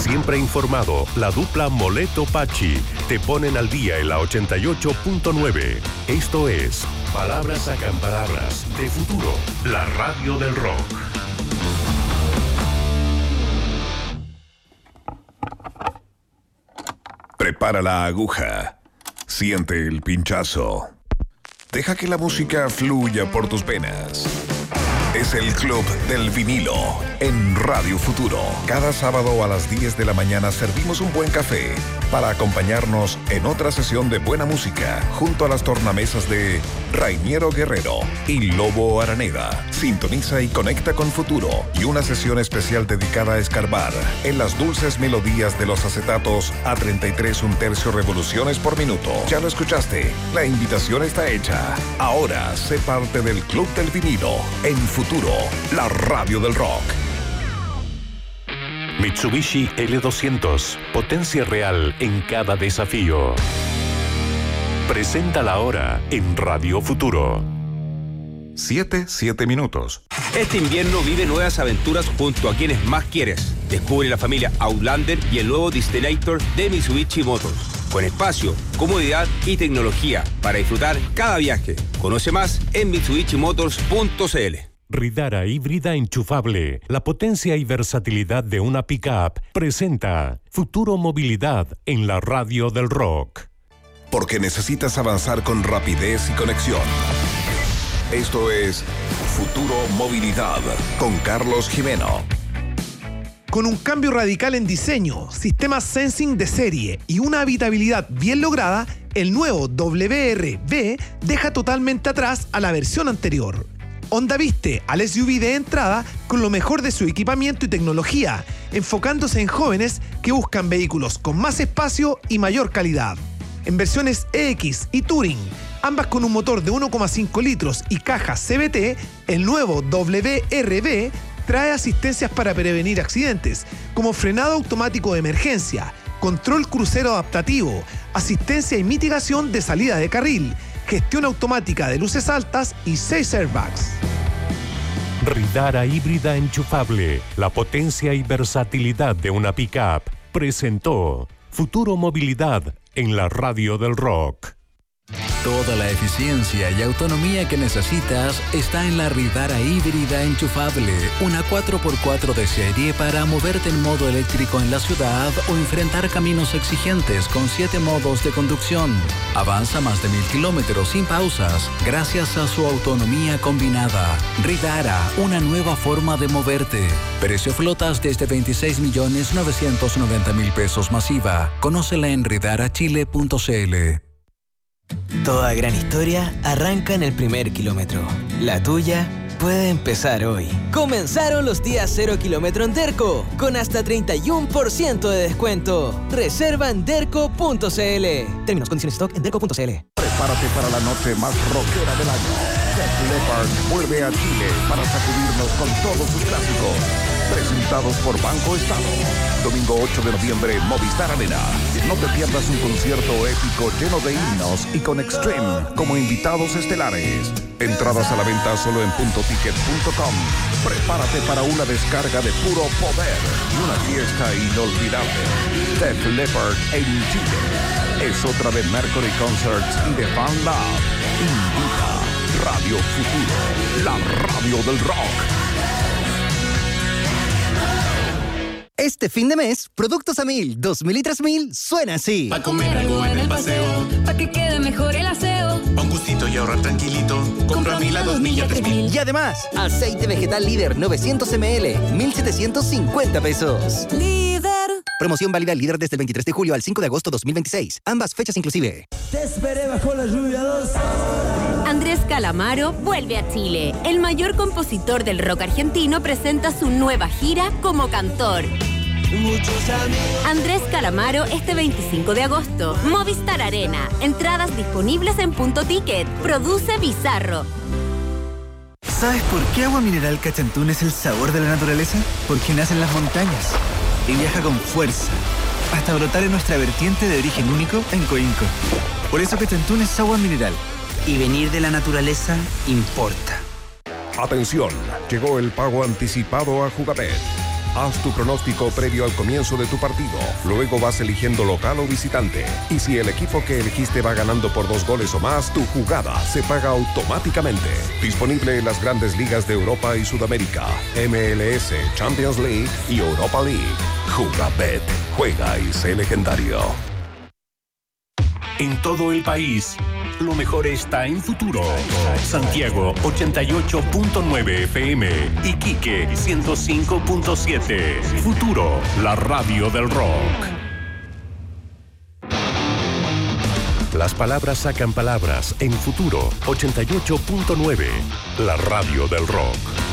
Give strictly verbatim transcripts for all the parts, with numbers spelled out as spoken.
Siempre informado, la dupla Moleto-Pachi te ponen al día en la ochenta y ocho punto nueve. Esto es Palabras Acamparadas de Futuro, la radio del rock. Prepara la aguja. Siente el pinchazo. Deja que la música fluya por tus venas. Es el Club del Vinilo en Radio Futuro. Cada sábado a las diez de la mañana servimos un buen café para acompañarnos en otra sesión de buena música junto a las tornamesas de Rainiero Guerrero y Lobo Araneda. Sintoniza y conecta con Futuro y una sesión especial dedicada a escarbar en las dulces melodías de los acetatos a treinta y tres un tercio revoluciones por minuto. Ya lo escuchaste, la invitación está hecha. Ahora sé parte del Club del Vinilo en Futuro, la radio del rock. Mitsubishi L doscientos, potencia real en cada desafío. Presenta la hora en Radio Futuro. Siete, siete minutos. Este invierno vive nuevas aventuras junto a quienes más quieres. Descubre la familia Outlander y el nuevo Destinator de Mitsubishi Motors. Con espacio, comodidad y tecnología para disfrutar cada viaje. Conoce más en mitsubishi motors punto c l. Ridara híbrida enchufable, la potencia y versatilidad de una pick-up, presenta Futuro Movilidad en la radio del rock. Porque necesitas avanzar con rapidez y conexión. Esto es Futuro Movilidad con Carlos Jimeno. Con un cambio radical en diseño, sistemas sensing de serie y una habitabilidad bien lograda, el nuevo W R V deja totalmente atrás a la versión anterior. Honda viste al S U V de entrada con lo mejor de su equipamiento y tecnología, enfocándose en jóvenes que buscan vehículos con más espacio y mayor calidad. En versiones E X y Touring, ambas con un motor de uno coma cinco litros y caja C V T, el nuevo W R V trae asistencias para prevenir accidentes, como frenado automático de emergencia, control crucero adaptativo, asistencia y mitigación de salida de carril, gestión automática de luces altas y seis airbags. Ridara híbrida enchufable, la potencia y versatilidad de una pick-up, presentó Futuro Movilidad en la radio del rock. Toda la eficiencia y autonomía que necesitas está en la Ridara híbrida enchufable, una cuatro por cuatro de serie para moverte en modo eléctrico en la ciudad o enfrentar caminos exigentes con siete modos de conducción. Avanza más de mil kilómetros sin pausas gracias a su autonomía combinada. Ridara, una nueva forma de moverte. Precio flotas desde veintiséis millones novecientos noventa mil pesos masiva. Conócela en ridara chile punto c l. Toda gran historia arranca en el primer kilómetro. La tuya puede empezar hoy. Comenzaron los días cero kilómetro en Derco, con hasta treinta y uno por ciento de descuento. Reserva en derco punto c l. Términos, condiciones, stock en derco punto c l. Prepárate para la noche más rockera del año. Def Leppard vuelve a Chile para sacudirnos con todos sus clásicos. Presentados por Banco Estado. Domingo ocho de noviembre, Movistar Arena. No te pierdas un concierto épico lleno de himnos y con Extreme como invitados estelares. Entradas a la venta solo en punto ticket punto com. Prepárate para una descarga de puro poder y una fiesta inolvidable. Def Leppard en Chile. Es otra de Mercury Concerts y de Fan Lab. Invita Radio Futuro, la radio del rock. Este fin de mes, Productos a Mil, dos mil y tres mil, suena así. Pa' comer algo en el paseo, pa' que quede mejor el aseo. Pa' un gustito y ahorrar tranquilito, compra Mil a dos mil y a tres mil. Y además, aceite vegetal Líder novecientos mililitros, mil setecientos cincuenta pesos. Líder. Promoción válida al Líder desde el veintitrés de julio al cinco de agosto dos mil veintiséis. Ambas fechas inclusive. Te esperé bajo la lluvia dos horas. Andrés Calamaro vuelve a Chile. El mayor compositor del rock argentino presenta su nueva gira como cantor. Andrés Calamaro este veinticinco de agosto. Movistar Arena. Entradas disponibles en Punto Ticket. Produce Bizarro. ¿Sabes por qué Agua Mineral Cachantún es el sabor de la naturaleza? Porque nace en las montañas y viaja con fuerza hasta brotar en nuestra vertiente de origen único en Coinco. Por eso Cachantún es agua mineral. Y venir de la naturaleza importa. Atención, llegó el pago anticipado a Jugabet. Haz tu pronóstico previo al comienzo de tu partido. Luego vas eligiendo local o visitante. Y si el equipo que elegiste va ganando por dos goles o más, tu jugada se paga automáticamente. Disponible en las grandes ligas de Europa y Sudamérica, M L S, Champions League y Europa League. Jugabet. Juega y sé legendario. En todo el país, lo mejor está en Futuro. Santiago ochenta y ocho punto nueve F M, Iquique ciento cinco punto siete. Futuro, la radio del rock. Las palabras sacan palabras en Futuro ochenta y ocho punto nueve, la radio del rock.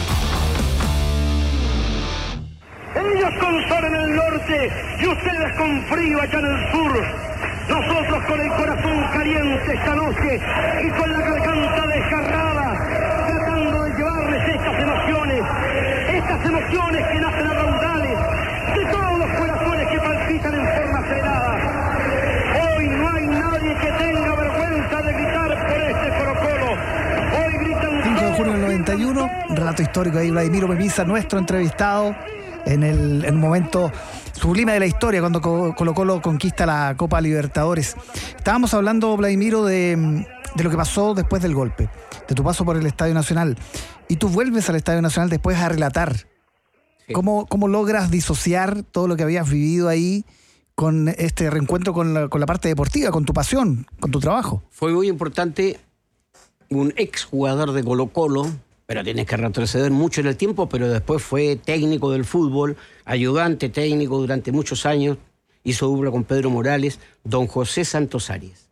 Ellos con sol en el norte y ustedes con frío allá en el sur. Nosotros con el corazón caliente esta noche y con la garganta desgarrada, tratando de llevarles estas emociones, estas emociones que nacen a raudales de todos los corazones que palpitan en forma acelerada. Hoy no hay nadie que tenga vergüenza de gritar por este Colo-Colo. Hoy gritan cinco de junio del noventa y uno, relato histórico ahí, Vladimiro Pepisa, nuestro entrevistado en el, en el momento sublime de la historia, cuando Colo-Colo conquista la Copa Libertadores. Estábamos hablando, Vladimiro, de, de lo que pasó después del golpe, de tu paso por el Estadio Nacional. Y tú vuelves al Estadio Nacional después a relatar. Sí. ¿Cómo, cómo logras disociar todo lo que habías vivido ahí con este reencuentro con la, con la parte deportiva, con tu pasión, con tu trabajo? Fue muy importante. Un exjugador de Colo-Colo, pero tienes que retroceder mucho en el tiempo, pero después fue técnico del fútbol, ayudante técnico durante muchos años, hizo dupla con Pedro Morales, don José Santos Arias.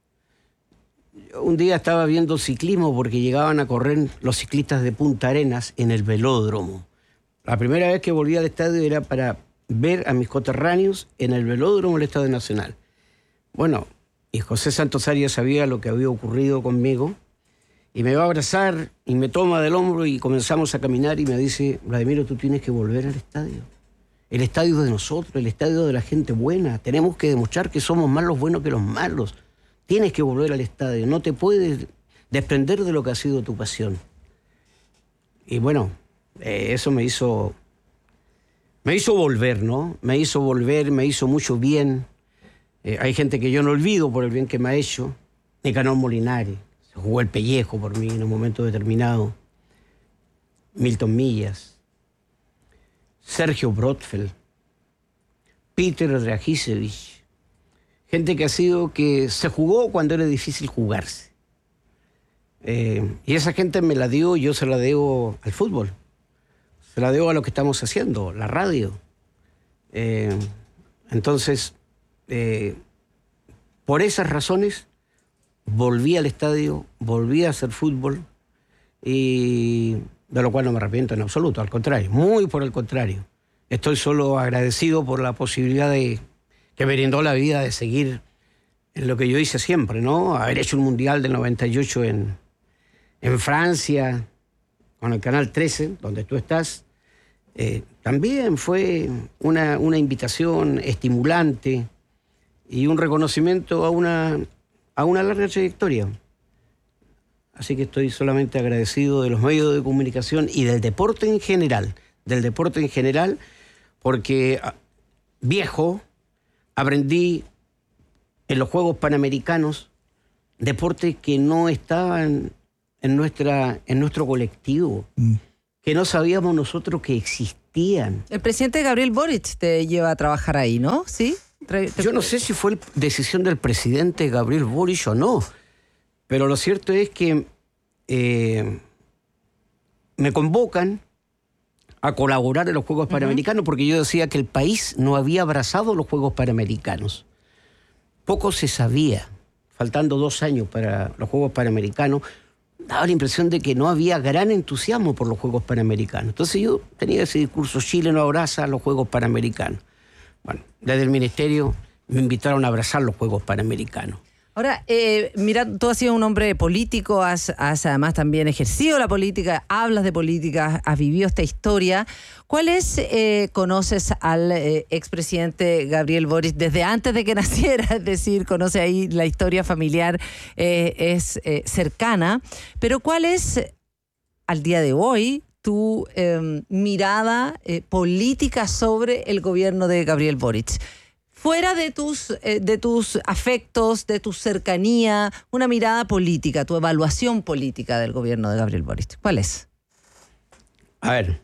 Un día estaba viendo ciclismo porque llegaban a correr los ciclistas de Punta Arenas en el velódromo. La primera vez que volví al estadio era para ver a mis coterráneos en el velódromo del Estadio Nacional. Bueno, y José Santos Arias sabía lo que había ocurrido conmigo, y me va a abrazar y me toma del hombro y comenzamos a caminar y me dice: Vladimiro, tú tienes que volver al estadio. El estadio de nosotros, el estadio de la gente buena. Tenemos que demostrar que somos más los buenos que los malos. Tienes que volver al estadio. No te puedes desprender de lo que ha sido tu pasión. Y bueno, eh, eso me hizo... Me hizo volver, ¿no? Me hizo volver, me hizo mucho bien. Eh, hay gente que yo no olvido por el bien que me ha hecho. Nicanor Molinari. Se jugó el pellejo por mí en un momento determinado. Milton Millas. Sergio Brodfeld. Peter Dragisevich. Gente que ha sido que se jugó cuando era difícil jugarse. Eh, y esa gente me la dio, yo se la debo al fútbol. Se la debo a lo que estamos haciendo, la radio. Eh, entonces, eh, por esas razones... volví al estadio, volví a hacer fútbol, y de lo cual no me arrepiento en absoluto, al contrario, muy por el contrario. Estoy solo agradecido por la posibilidad de que me brindó la vida de seguir en lo que yo hice siempre, ¿no? Haber hecho un Mundial del noventa y ocho en, en Francia, con el Canal trece, donde tú estás, eh, también fue una, una invitación estimulante y un reconocimiento a una... a una larga trayectoria. Así que estoy solamente agradecido de los medios de comunicación y del deporte en general, del deporte en general, porque viejo aprendí en los Juegos Panamericanos deportes que no estaban en, nuestra, en nuestro colectivo, mm. que no sabíamos nosotros que existían. El presidente Gabriel Boric te lleva a trabajar ahí, ¿no? ¿Sí? Yo no sé si fue decisión del presidente Gabriel Boric o no, pero lo cierto es que eh, me convocan a colaborar en los Juegos Panamericanos, uh-huh. porque yo decía que el país no había abrazado los Juegos Panamericanos. Poco se sabía, faltando dos años para los Juegos Panamericanos, daba la impresión de que no había gran entusiasmo por los Juegos Panamericanos. Entonces yo tenía ese discurso: Chile no abraza los Juegos Panamericanos. Bueno, desde el Ministerio me invitaron a abrazar los Juegos Panamericanos. Ahora, eh, mira, tú has sido un hombre político, has, has además también ejercido la política, hablas de política, has vivido esta historia. ¿Cuál es, eh, conoces al eh, expresidente Gabriel Boric desde antes de que naciera? Es decir, conoce ahí la historia familiar, eh, es eh, cercana. Pero ¿cuál es, al día de hoy, tu eh, mirada eh, política sobre el gobierno de Gabriel Boric. Fuera de tus, eh, de tus afectos, de tu cercanía, una mirada política, tu evaluación política del gobierno de Gabriel Boric. ¿Cuál es? A ver,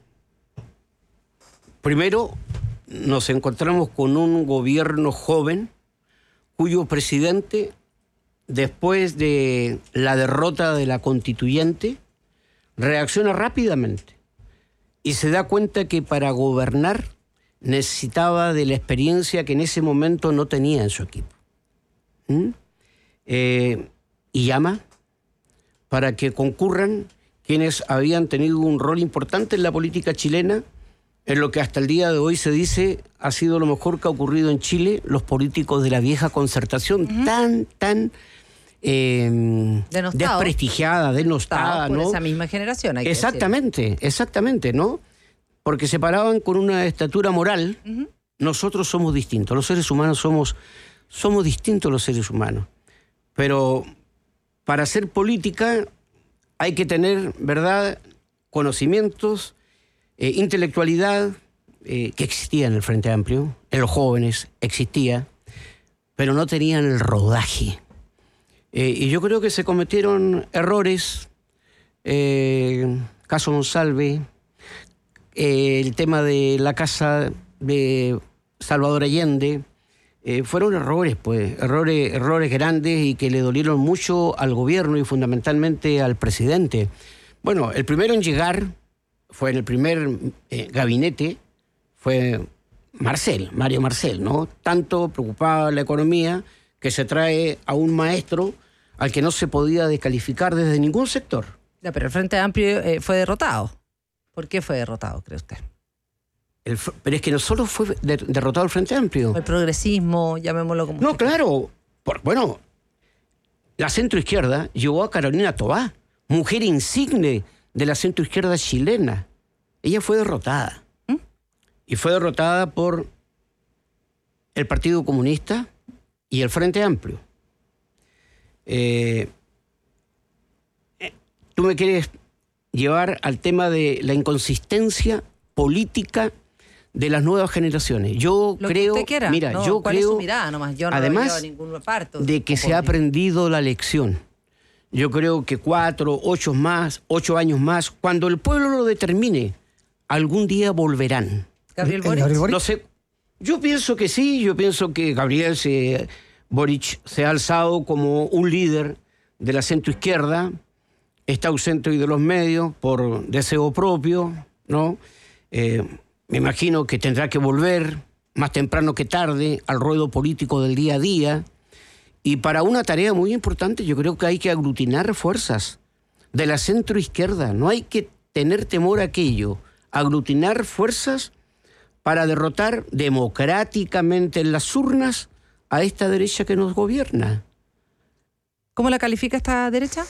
primero nos encontramos con un gobierno joven cuyo presidente, después de la derrota de la constituyente, reacciona rápidamente y se da cuenta que para gobernar necesitaba de la experiencia que en ese momento no tenía en su equipo. ¿Mm? Eh, y llama para que concurran quienes habían tenido un rol importante en la política chilena, en lo que hasta el día de hoy se dice ha sido lo mejor que ha ocurrido en Chile, los políticos de la vieja concertación, uh-huh. tan, tan eh, desprestigiada, denostada, por ¿no? esa misma generación. Hay exactamente, que exactamente, ¿no? Porque se paraban con una estatura moral. Uh-huh. Nosotros somos distintos, los seres humanos somos, somos distintos los seres humanos. Pero para hacer política hay que tener, ¿verdad?, conocimientos, eh, intelectualidad, eh, que existía en el Frente Amplio, en los jóvenes existía, pero no tenían el rodaje. Eh, y yo creo que se cometieron errores, eh, caso Monsalve, eh, el tema de la casa de Salvador Allende, eh, fueron errores, pues, errores, errores grandes y que le dolieron mucho al gobierno y fundamentalmente al presidente. Bueno, el primero en llegar fue en el primer eh, gabinete, fue Marcel, Mario Marcel, ¿no? Tanto preocupado la economía que se trae a un maestro al que no se podía descalificar desde ningún sector. Ya, pero el Frente Amplio eh, fue derrotado. ¿Por qué fue derrotado, cree usted? El, pero es que no solo fue de, derrotado el Frente Amplio. El progresismo, llamémoslo como... No, claro. Por, bueno, la centroizquierda llevó a Carolina Toá, mujer insigne de la centroizquierda chilena. Ella fue derrotada. ¿Mm? Y fue derrotada por el Partido Comunista y el Frente Amplio. Eh, tú me quieres llevar al tema de la inconsistencia política de las nuevas generaciones. Yo Lo creo, que usted quiera. mira, no, yo ¿cuál creo, es su mirada nomás? Yo no además veo ningún parto, de que se ha aprendido la lección. Yo creo que cuatro, ocho más, ocho años más, cuando el pueblo lo determine, algún día volverán. ¿Gabriel Boric? ¿Gabriel Boric? No sé. Yo pienso que sí. Yo pienso que Gabriel se, Boric se ha alzado como un líder de la centroizquierda. Está ausente hoy de los medios por deseo propio, ¿no? Eh, me imagino que tendrá que volver más temprano que tarde al ruedo político del día a día. Y para una tarea muy importante, yo creo que hay que aglutinar fuerzas de la centroizquierda. No hay que tener temor a aquello. Aglutinar fuerzas para derrotar democráticamente en las urnas a esta derecha que nos gobierna. ¿Cómo la califica esta derecha?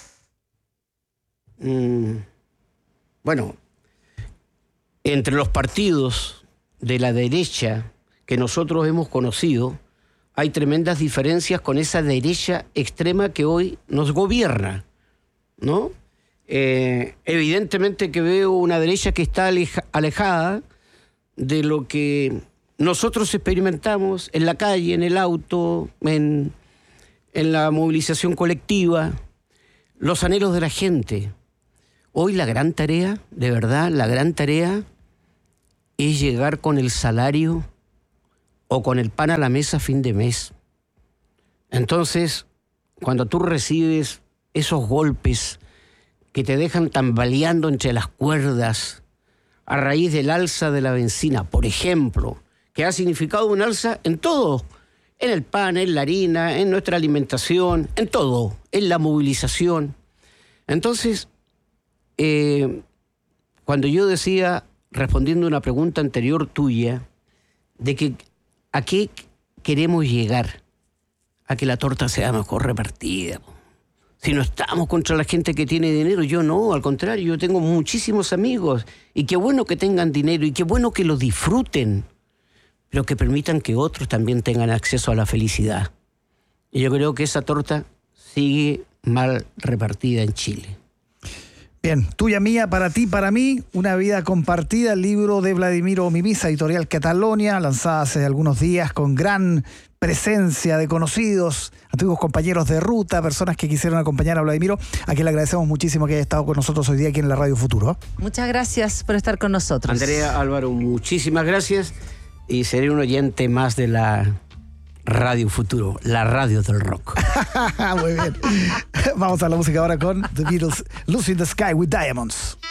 Mm, bueno, entre los partidos de la derecha que nosotros hemos conocido, hay tremendas diferencias con esa derecha extrema que hoy nos gobierna, ¿no? Eh, evidentemente que veo una derecha que está aleja, alejada de lo que nosotros experimentamos en la calle, en el auto, en, en la movilización colectiva, los anhelos de la gente. Hoy la gran tarea, de verdad, la gran tarea es llegar con el salario o con el pan a la mesa a fin de mes. Entonces, cuando tú recibes esos golpes que te dejan tambaleando entre las cuerdas a raíz del alza de la benzina, por ejemplo, que ha significado un alza en todo, en el pan, en la harina, en nuestra alimentación, en todo, en la movilización. Entonces, eh, cuando yo decía, respondiendo a una pregunta anterior tuya, de que ¿a qué queremos llegar? A que la torta sea mejor repartida. Si no estamos contra la gente que tiene dinero, yo no, al contrario, yo tengo muchísimos amigos y qué bueno que tengan dinero y qué bueno que lo disfruten, pero que permitan que otros también tengan acceso a la felicidad. Y yo creo que esa torta sigue mal repartida en Chile. Bien, tuya, mía, para ti, para mí, una vida compartida, el libro de Vladimiro Mimisa, editorial Catalonia, lanzada hace algunos días con gran presencia de conocidos, antiguos compañeros de ruta, personas que quisieron acompañar a Vladimiro, a quien le agradecemos muchísimo que haya estado con nosotros hoy día aquí en la Radio Futuro. Muchas gracias por estar con nosotros. Andrea, Álvaro, muchísimas gracias y seré un oyente más de la Radio Futuro, la radio del rock. Muy bien. Vamos a la música ahora con The Beatles, Lucy in the Sky with Diamonds.